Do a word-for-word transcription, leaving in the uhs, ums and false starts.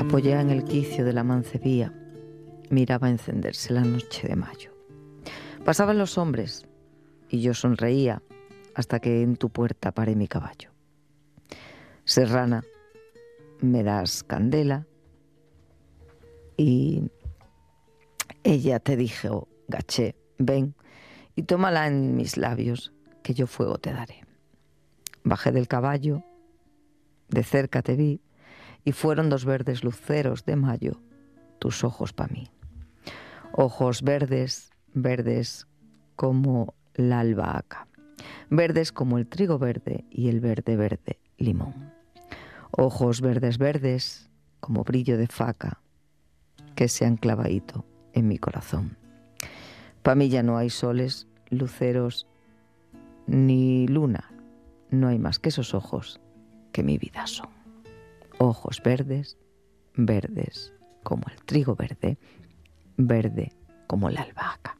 Apoyada en el quicio de la mancebía, miraba encenderse la noche de mayo. Pasaban los hombres y yo sonreía hasta que en tu puerta paré mi caballo. Serrana, me das candela y ella te dijo, Gaché, ven y tómala en mis labios, que yo fuego te daré. Bajé del caballo, de cerca te vi, y fueron dos verdes luceros de mayo tus ojos pa' mí. Ojos verdes, verdes como la albahaca, verdes como el trigo verde y el verde verde limón. Ojos verdes verdes como brillo de faca que se han clavadito en mi corazón. Pa' mí ya no hay soles, luceros ni luna, no hay más que esos ojos que mi vida son. Ojos verdes, verdes como el trigo verde, verde como la albahaca.